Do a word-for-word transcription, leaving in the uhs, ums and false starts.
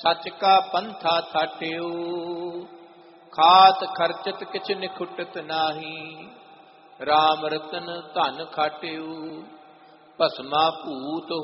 सच का पंथा थाट्यो। खात खर्चत किछ निखुटत नाही, राम रतन धन खाट्यो। भस्मा भूत